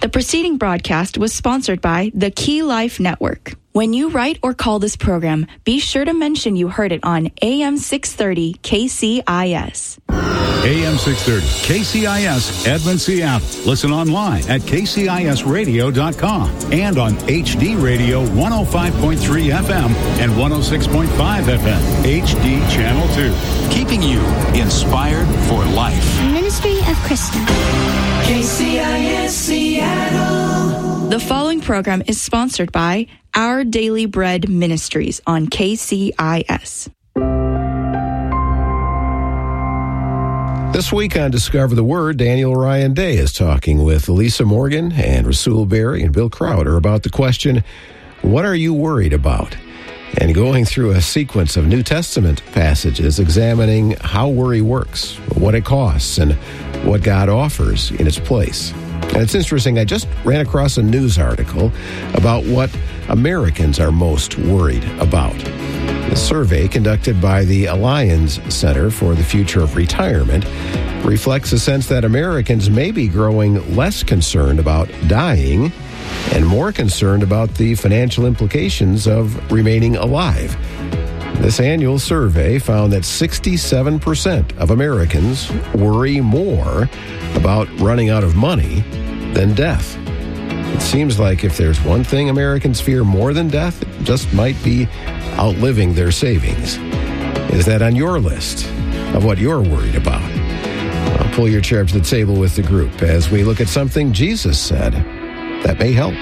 The preceding broadcast was sponsored by the Key Life Network. When you write or call this program, be sure to mention you heard it on AM 630 KCIS. AM 630 KCIS, Edmond, Seattle. Listen online at kcisradio.com and on HD Radio 105.3 FM and 106.5 FM, HD Channel 2. Keeping you inspired for life. Ministry of Krista. KCIS Seattle. The following program is sponsored by Our Daily Bread Ministries on KCIS. This week on Discover the Word, Daniel Ryan Day is talking with Lisa Morgan and Rasul Berry and Bill Crowder about the question, what are you worried about? And going through a sequence of New Testament passages examining how worry works, what it costs, and what God offers in its place. And it's interesting, I just ran across a news article about what Americans are most worried about. A survey conducted by the Alliance Center for the Future of Retirement reflects a sense that Americans may be growing less concerned about dying and more concerned about the financial implications of remaining alive. This annual survey found that 67% of Americans worry more about running out of money than death. It seems like if there's one thing Americans fear more than death, it just might be outliving their savings. Is that on your list of what you're worried about? I'll pull your chair up to the table with the group as we look at something Jesus said that may help.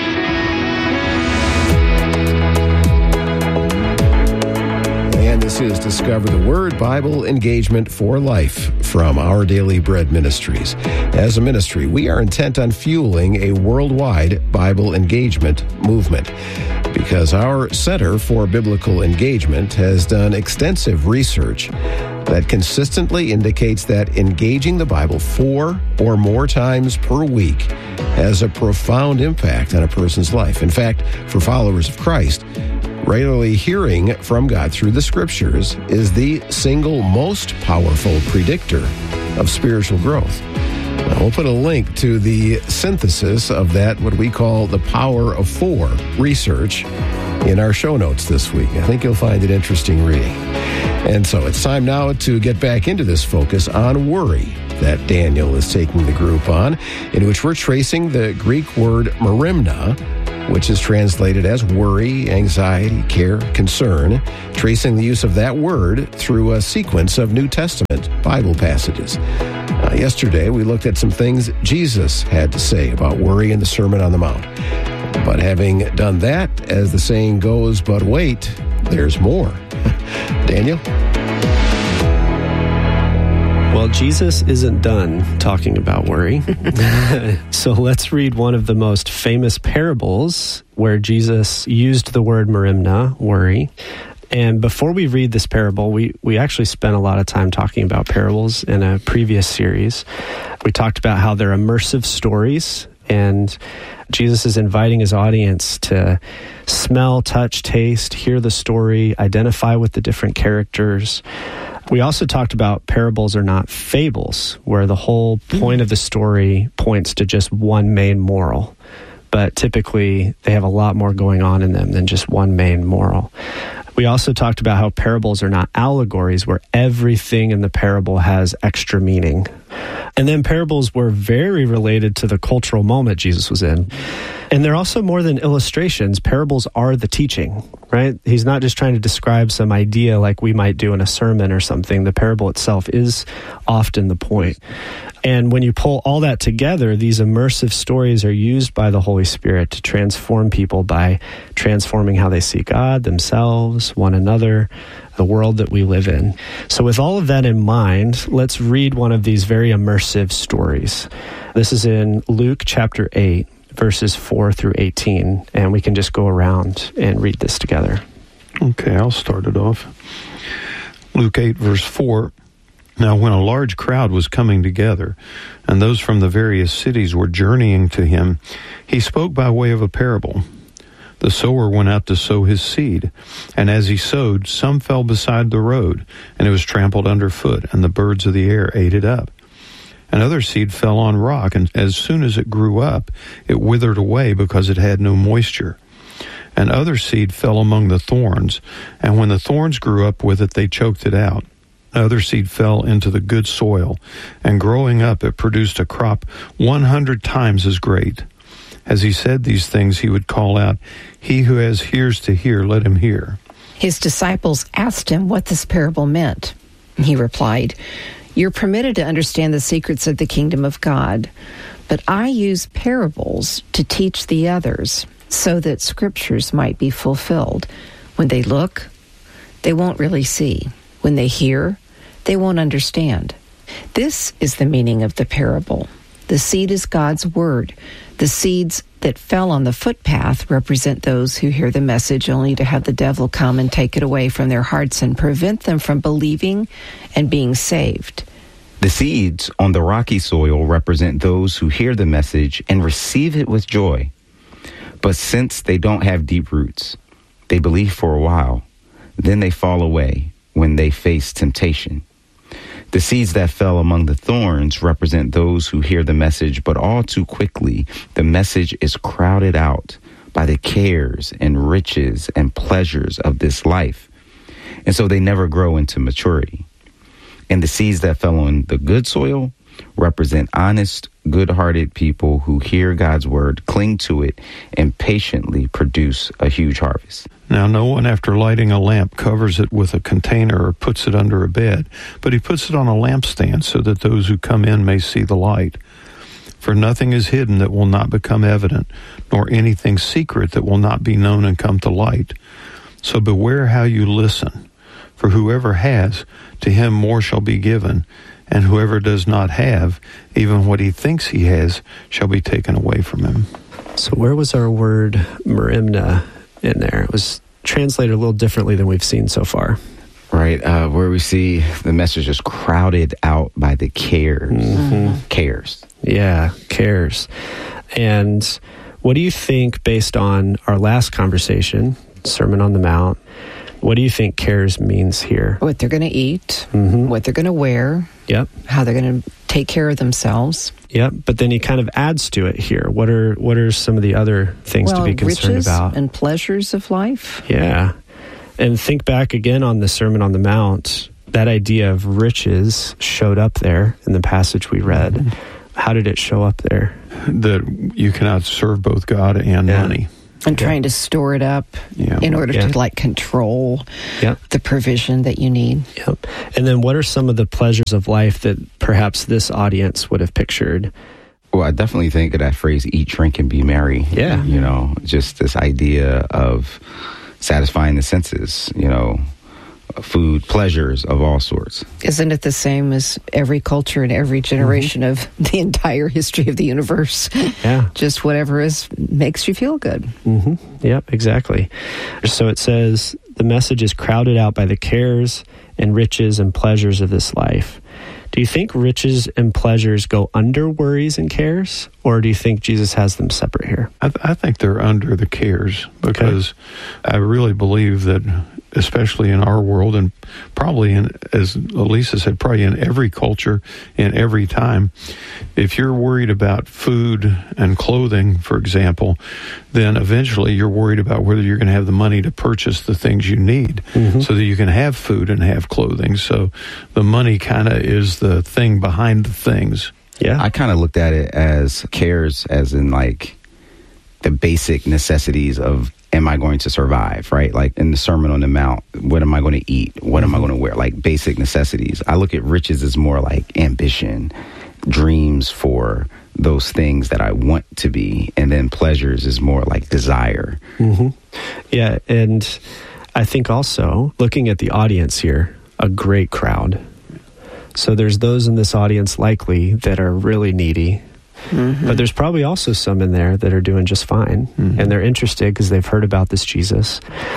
And this is Discover the Word Bible Engagement for Life from Our Daily Bread Ministries. As a ministry, we are intent on fueling a worldwide Bible engagement movement because our Center for Biblical Engagement has done extensive research that consistently indicates that engaging the Bible 4 or more times per week has a profound impact on a person's life. In fact, for followers of Christ, regularly hearing from God through the Scriptures is the single most powerful predictor of spiritual growth. Now, we'll put a link to the synthesis of that, what we call the Power of 4 research, in our show notes this week. I think you'll find it interesting reading. And so it's time now to get back into this focus on worry that Daniel is taking the group on, in which we're tracing the Greek word merimna, which is translated as worry, anxiety, care, concern, tracing the use of that word through a sequence of New Testament Bible passages. Yesterday, we looked at some things Jesus had to say about worry in the Sermon on the Mount. But having done that, as the saying goes, but wait, there's more. Daniel? Well, Jesus isn't done talking about worry. So let's read one of the most famous parables where Jesus used the word merimna, worry. And before we read this parable, we actually spent a lot of time talking about parables in a previous series. We talked about how they're immersive stories, and Jesus is inviting his audience to smell, touch, taste, hear the story, identify with the different characters. We also talked about parables are not fables, where the whole point of the story points to just one main moral. But typically, they have a lot more going on in them than just one main moral. We also talked about how parables are not allegories, where everything in the parable has extra meaning. And then parables were very related to the cultural moment Jesus was in. And they're also more than illustrations. Parables are the teaching, right? He's not just trying to describe some idea like we might do in a sermon or something. The parable itself is often the point. And when you pull all that together, these immersive stories are used by the Holy Spirit to transform people by transforming how they see God, themselves, one another, the world that we live in. So with all of that in mind, let's read one of these very immersive stories. This is in Luke chapter 8, verses 4 through 18, and we can just go around and read this together. Okay, I'll start it off. Luke 8, verse 4. Now when a large crowd was coming together, and those from the various cities were journeying to him, he spoke by way of a parable. The sower went out to sow his seed, and as he sowed, some fell beside the road, and it was trampled underfoot, and the birds of the air ate it up. And other seed fell on rock, and as soon as it grew up, it withered away because it had no moisture. And other seed fell among the thorns, and when the thorns grew up with it, they choked it out. Other seed fell into the good soil, and growing up, it produced a crop 100 times as great. As he said these things, he would call out, "He who has ears to hear, let him hear." His disciples asked him what this parable meant. He replied, "You're permitted to understand the secrets of the kingdom of God, but I use parables to teach the others, so that scriptures might be fulfilled. When they look, they won't really see. When they hear, they won't understand." This is the meaning of the parable. The seed is God's word. The seeds that fell on the footpath represent those who hear the message only to have the devil come and take it away from their hearts and prevent them from believing and being saved. The seeds on the rocky soil represent those who hear the message and receive it with joy. But since they don't have deep roots, they believe for a while, then they fall away when they face temptation. The seeds that fell among the thorns represent those who hear the message, but all too quickly, the message is crowded out by the cares and riches and pleasures of this life. And so they never grow into maturity. And the seeds that fell on the good soil represent honest, good-hearted people who hear God's word, cling to it, and patiently produce a huge harvest. Now, no one, after lighting a lamp, covers it with a container or puts it under a bed, but he puts it on a lampstand so that those who come in may see the light. For nothing is hidden that will not become evident, nor anything secret that will not be known and come to light. So beware how you listen. For whoever has, to him more shall be given, and whoever does not have, even what he thinks he has, shall be taken away from him. So where was our word merimna in there? It was translated a little differently than we've seen so far. Right, where we see the message is crowded out by the cares. Mm-hmm. Cares. Yeah, cares. And what do you think, based on our last conversation, Sermon on the Mount, what do you think cares means here? What they're going to eat, mm-hmm. what they're going to wear, yep, how they're going to take care of themselves. Yep, but then he kind of adds to it here. What are some of the other things to be concerned riches about? And pleasures of life. Yeah. And think back again on the Sermon on the Mount. That idea of riches showed up there in the passage we read. Mm-hmm. How did it show up there? That you cannot serve both God and money. And trying to store it up in order to control the provision that you need. Yep. And then what are some of the pleasures of life that perhaps this audience would have pictured? Well, I definitely think of that phrase, eat, drink, and be merry. Yeah. You know, just this idea of satisfying the senses, you know, food, pleasures of all sorts. Isn't it the same as every culture and every generation of the entire history of the universe? Yeah. Just whatever makes you feel good. Mm-hmm. Yep, exactly. So it says, the message is crowded out by the cares and riches and pleasures of this life. Do you think riches and pleasures go under worries and cares, or do you think Jesus has them separate here? I think they're under the cares, because I really believe that, especially in our world, and probably in, as Elisa said, probably in every culture, in every time, if you're worried about food and clothing, for example, then eventually you're worried about whether you're going to have the money to purchase the things you need so that you can have food and have clothing. So the money kind of is the thing behind the things. Yeah, I kind of looked at it as cares, as in like the basic necessities of, am I going to survive, right? Like in the Sermon on the Mount, what am I going to eat? What am I going to wear? Like basic necessities. I look at riches as more like ambition, dreams for those things that I want to be. And then pleasures is more like desire. Mm-hmm. Yeah, and I think also, looking at the audience here, a great crowd. So there's those in this audience likely that are really needy. Mm-hmm. But there's probably also some in there that are doing just fine, and they're interested because they've heard about this Jesus.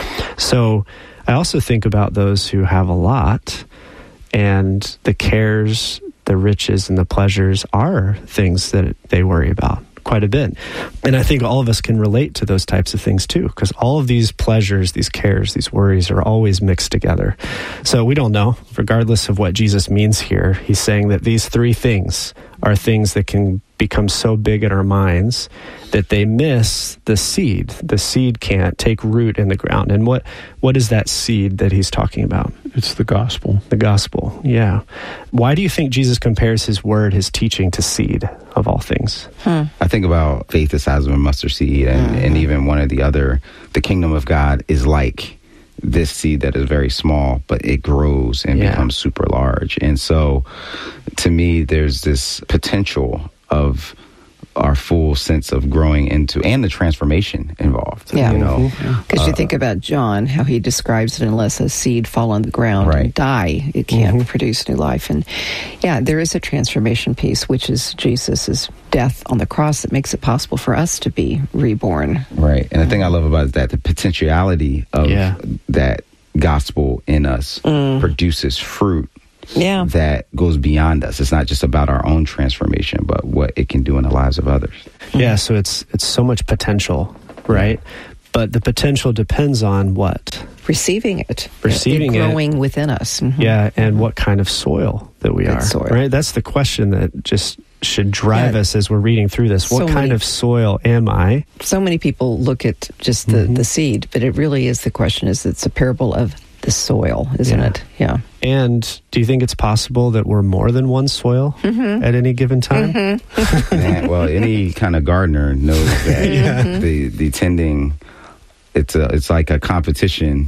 So I also think about those who have a lot, and the cares, the riches, and the pleasures are things that they worry about quite a bit. And I think all of us can relate to those types of things too, because all of these pleasures, these cares, these worries are always mixed together. So we don't know, regardless of what Jesus means here, he's saying that these three things are things that can become so big in our minds that they miss the seed. The seed can't take root in the ground. And what is that seed that he's talking about? It's the gospel. The gospel, yeah. Why do you think Jesus compares his word, his teaching, to seed of all things? I think about faith the size of a mustard seed, and even one of the other, the kingdom of God is like this seed that is very small, but it grows and becomes super large. And so to me, there's this potential of our full sense of growing into, and the transformation involved. Yeah. You know, because you think about John, how he describes it, unless a seed fall on the ground and die, it can't produce new life. And yeah, there is a transformation piece, which is Jesus' death on the cross that makes it possible for us to be reborn. Right. And the thing I love about it is that the potentiality of that gospel in us produces fruit that goes beyond us. It's not just about our own transformation, but what it can do in the lives of others. Yeah, so it's so much potential, right? But the potential depends on what? Receiving it. Receiving it. Growing within us. Yeah, and what kind of soil that we Good are. soil. Right? That's the question that just should drive us as we're reading through this. What kind of soil am I? So many people look at just the seed, but it really is, the question is, it's a parable of the soil, isn't it? Yeah. And do you think it's possible that we're more than one soil at any given time? Man, well, any kind of gardener knows that the tending, it's like a competition,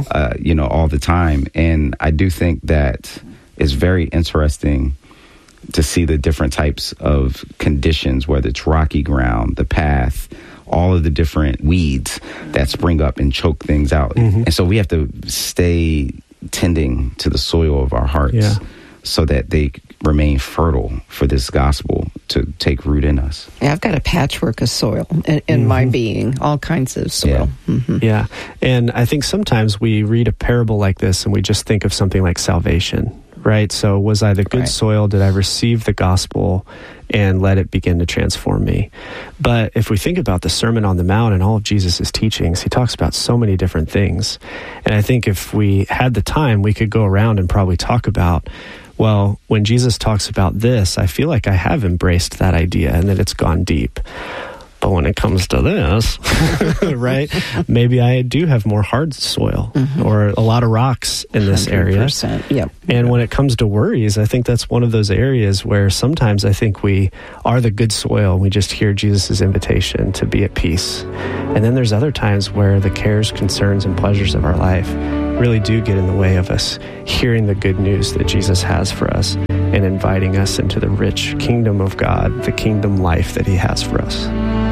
all the time. And I do think that it's very interesting to see the different types of conditions, whether it's rocky ground, the path, all of the different weeds that spring up and choke things out. And so we have to stay tending to the soil of our hearts so that they remain fertile for this gospel to take root in us. Yeah, I've got a patchwork of soil in my being, all kinds of soil. Yeah. And I think sometimes we read a parable like this and we just think of something like salvation, right? So was I the good soil? Did I receive the gospel and let it begin to transform me? But if we think about the Sermon on the Mount and all of Jesus' teachings, he talks about so many different things. And I think if we had the time, we could go around and probably talk about, well, when Jesus talks about this, I feel like I have embraced that idea and that it's gone deep. But when it comes to this, right, maybe I do have more hard soil or a lot of rocks in this area. Yep. And when it comes to worries, I think that's one of those areas where sometimes I think we are the good soil and we just hear Jesus' invitation to be at peace. And then there's other times where the cares, concerns, and pleasures of our life really do get in the way of us hearing the good news that Jesus has for us and inviting us into the rich kingdom of God, the kingdom life that he has for us.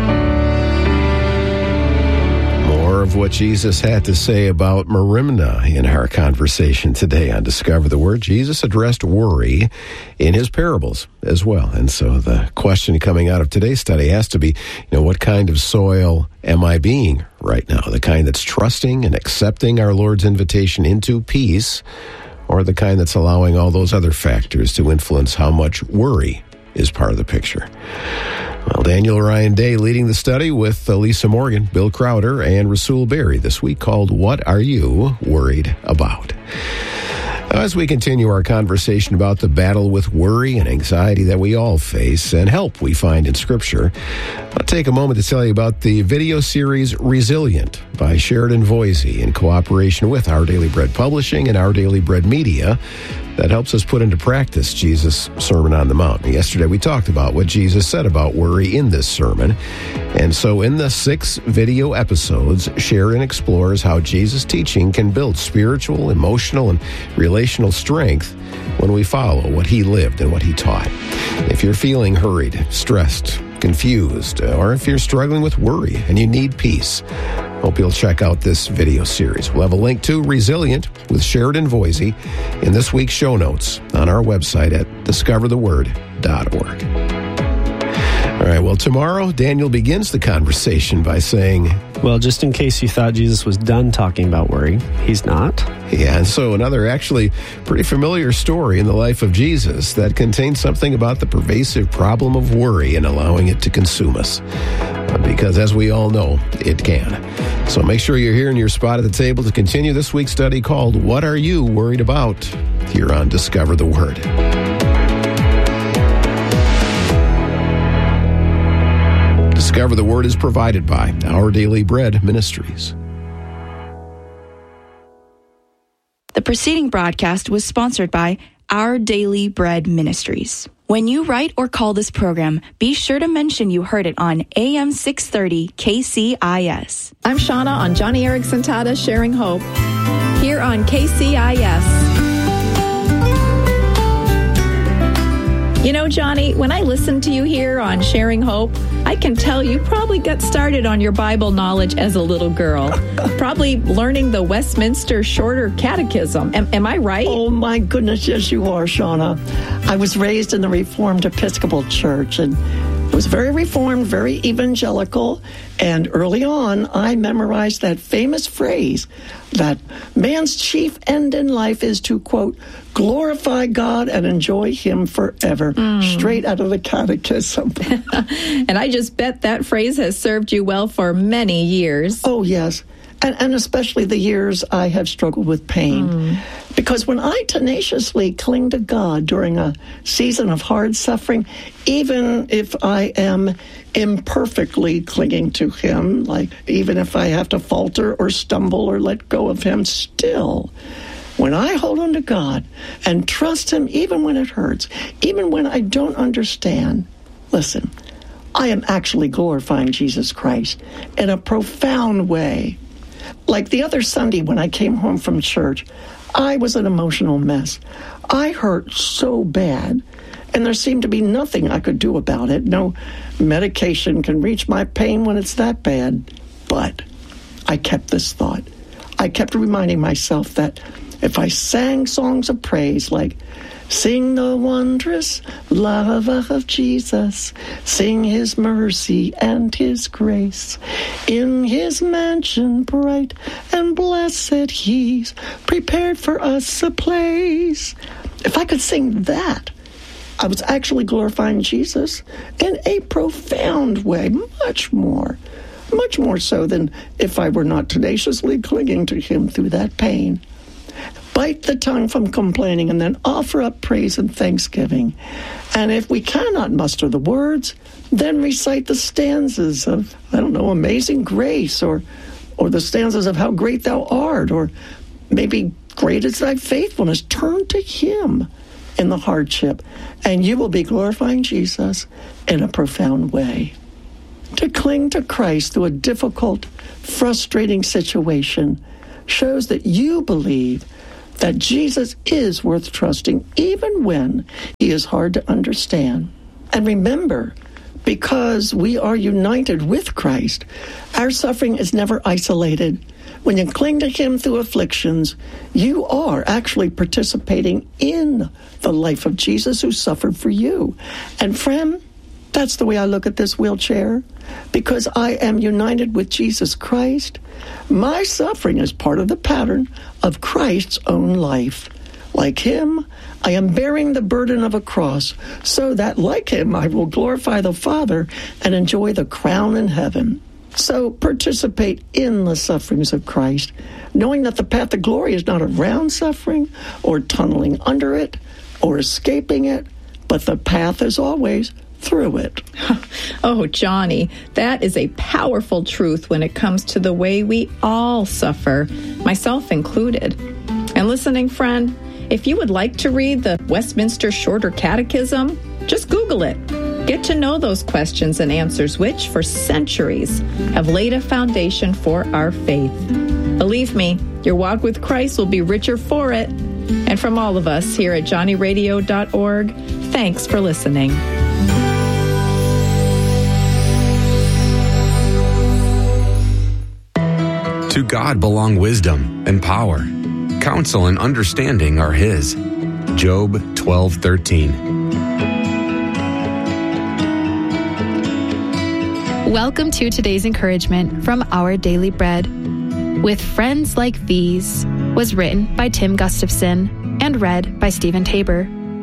More of what Jesus had to say about Merimna in our conversation today on Discover the Word. Jesus addressed worry in his parables as well. And so the question coming out of today's study has to be, what kind of soil am I being right now? The kind that's trusting and accepting our Lord's invitation into peace, or the kind that's allowing all those other factors to influence how much worry is part of the picture? Well, Daniel Ryan Day leading the study with Lisa Morgan, Bill Crowder, and Rasul Berry this week, called What Are You Worried About? As we continue our conversation about the battle with worry and anxiety that we all face and help we find in Scripture, I'll take a moment to tell you about the video series Resilient by Sheridan Voisey in cooperation with Our Daily Bread Publishing and Our Daily Bread Media that helps us put into practice Jesus' Sermon on the Mount. Yesterday we talked about what Jesus said about worry in this sermon. And so in the 6 video episodes, Sheridan explores how Jesus' teaching can build spiritual, emotional, and relational strength when we follow what he lived and what he taught. If you're feeling hurried, stressed, confused, or if you're struggling with worry and you need peace, hope you'll check out this video series. We'll have a link to Resilient with Sheridan Voisey in this week's show notes on our website at discovertheword.org. All right, well, tomorrow, Daniel begins the conversation by saying, well, just in case you thought Jesus was done talking about worry, he's not. Yeah, and so another actually pretty familiar story in the life of Jesus that contains something about the pervasive problem of worry and allowing it to consume us. Because as we all know, it can. So make sure you're here in your spot at the table to continue this week's study called What Are You Worried About? Here on Discover the Word. Discover the Word is provided by Our Daily Bread Ministries. The preceding broadcast was sponsored by Our Daily Bread Ministries. When you write or call this program, be sure to mention you heard it on AM 630 KCIS. I'm Shauna on Johnny Erickson Tada Sharing Hope here on KCIS. You know, Johnny, when I listen to you here on Sharing Hope, I can tell you probably got started on your Bible knowledge as a little girl. Probably learning the Westminster Shorter Catechism. Am I right? Oh, my goodness, yes, you are, Shauna. I was raised in the Reformed Episcopal Church, and it was very Reformed, very evangelical, and early on, I memorized that famous phrase that man's chief end in life is to, quote, glorify God and enjoy Him forever, straight out of the Catechism. And I just bet that phrase has served you well for many years. Oh, yes. And especially the years I have struggled with pain. Because when I tenaciously cling to God during a season of hard suffering, even if I am imperfectly clinging to Him, like even if I have to falter or stumble or let go of Him, still, when I hold on to God and trust Him even when it hurts, even when I don't understand, listen, I am actually glorifying Jesus Christ in a profound way. Like the other Sunday when I came home from church, I was an emotional mess. I hurt so bad, and there seemed to be nothing I could do about it. No medication can reach my pain when it's that bad. But I kept this thought. I kept reminding myself that if I sang songs of praise like, sing the wondrous love of Jesus, sing His mercy and His grace, in His mansion bright and blessed He's prepared for us a place. If I could sing that, I was actually glorifying Jesus in a profound way, much more so than if I were not tenaciously clinging to Him through that pain. Bite the tongue from complaining and then offer up praise and thanksgiving. And if we cannot muster the words, then recite the stanzas of, Amazing Grace, or the stanzas of How Great Thou Art, or maybe Great is Thy Faithfulness. Turn to Him in the hardship, and you will be glorifying Jesus in a profound way. To cling to Christ through a difficult, frustrating situation shows that you believe that Jesus is worth trusting even when He is hard to understand. And remember, because we are united with Christ, our suffering is never isolated. When you cling to Him through afflictions, you are actually participating in the life of Jesus who suffered for you. And friend, that's the way I look at this wheelchair. Because I am united with Jesus Christ, my suffering is part of the pattern of Christ's own life. Like Him, I am bearing the burden of a cross, so that, like Him, I will glorify the Father and enjoy the crown in heaven. So participate in the sufferings of Christ, knowing that the path to glory is not around suffering or tunneling under it or escaping it, but the path is always through it. Oh, Johnny, that is a powerful truth when it comes to the way we all suffer, myself included. And listening friend, if you would like to read the Westminster Shorter Catechism, just Google it. Get to know those questions and answers which, for centuries, have laid a foundation for our faith. Believe me, your walk with Christ will be richer for it. And from all of us here at johnnyradio.org, thanks for listening. To God belong wisdom and power. Counsel and understanding are His. Job 12:13. Welcome to today's encouragement from Our Daily Bread. With Friends Like These was written by Tim Gustafson and read by Stephen Tabor.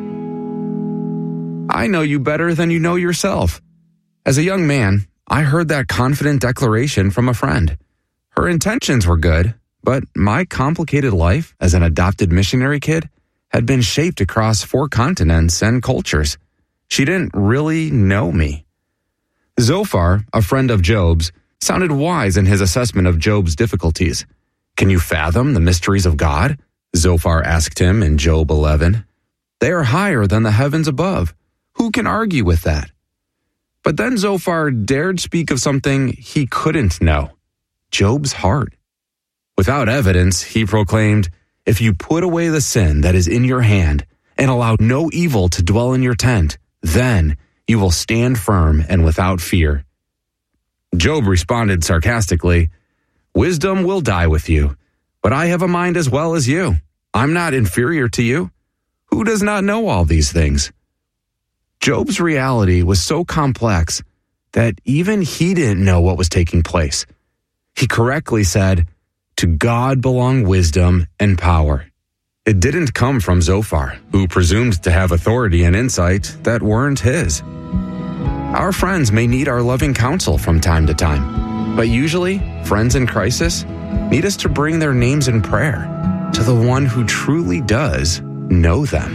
I know you better than you know yourself. As a young man, I heard that confident declaration from a friend. Her intentions were good, but my complicated life as an adopted missionary kid had been shaped across 4 continents and cultures. She didn't really know me. Zophar, a friend of Job's, sounded wise in his assessment of Job's difficulties. "Can you fathom the mysteries of God?" Zophar asked him in Job 11. "They are higher than the heavens above. Who can argue with that?" But then Zophar dared speak of something he couldn't know: Job's heart. Without evidence, he proclaimed, "If you put away the sin that is in your hand and allow no evil to dwell in your tent, then you will stand firm and without fear." Job responded sarcastically, "Wisdom will die with you, but I have a mind as well as you. I'm not inferior to you. Who does not know all these things?" Job's reality was so complex that even he didn't know what was taking place. He correctly said, "To God belong wisdom and power." It didn't come from Zophar, who presumed to have authority and insight that weren't his. Our friends may need our loving counsel from time to time, but usually, friends in crisis need us to bring their names in prayer to the one who truly does know them.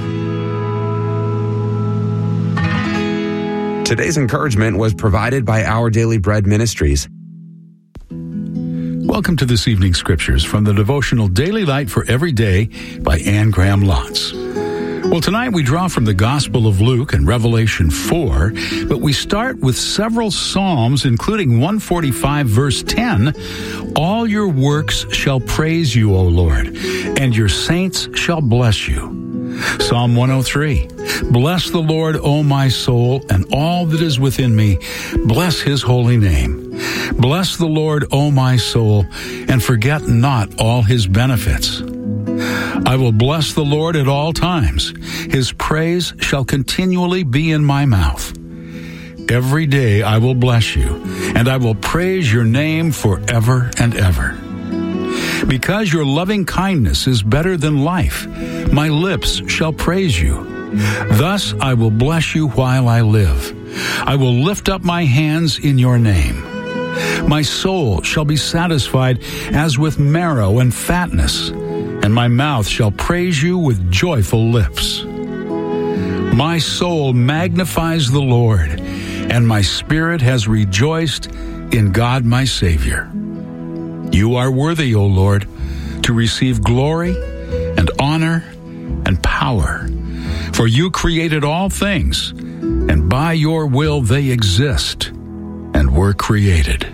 Today's encouragement was provided by Our Daily Bread Ministries. Welcome to this evening's scriptures from the devotional Daily Light for Every Day by Anne Graham Lotz. Well, tonight we draw from the Gospel of Luke and Revelation 4, but we start with several Psalms, including 145 verse 10. "All your works shall praise you, O Lord, and your saints shall bless you." Psalm 103, "Bless the Lord, O my soul, and all that is within me. Bless his holy name. Bless the Lord, O my soul, and forget not all his benefits. I will bless the Lord at all times. His praise shall continually be in my mouth. Every day I will bless you, and I will praise your name forever and ever. Because your loving kindness is better than life, my lips shall praise you. Thus I will bless you while I live. I will lift up my hands in your name. My soul shall be satisfied as with marrow and fatness, and my mouth shall praise you with joyful lips. My soul magnifies the Lord, and my spirit has rejoiced in God my Savior. You are worthy, O Lord, to receive glory and honor and power, for you created all things, and by your will they exist and were created.